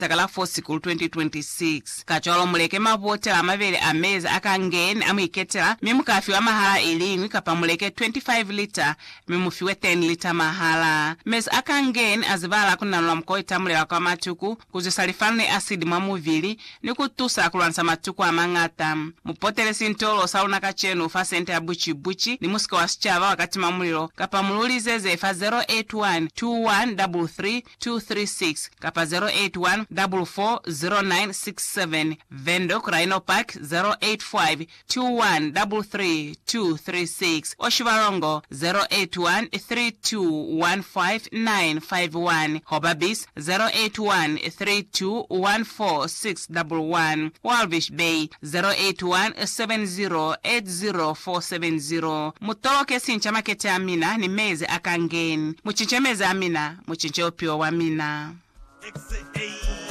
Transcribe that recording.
takala 4 sikulu 2026 kacholo muleke mavotela amavere amezi akangeni amuiketela mimukafi wa mahala ilingwi kapamuleke 25 lita mimufiwe 10 lita mahala mezi akangeni azivala kunanula mkoitamulila kwa matuku kuzisalifana asidi mwa muvili ni kutusa kulwanisa matuku amang'ata mupotele sintolo sauna kachenu ufa sente ya buchi ni musika wa sichava wakati mamulilo kapamululize zefa 081-2133-236 kapa 081-440967 Vendo Rhino Park 085-2133-236 Oshivarongo 081-3215-951 Hobabis 081-3214-611 Walvish Bay 081-7080-470 Mutoloke sincha makete amina ni meze akangeni muchinche meze amina muchinche opio wa mina.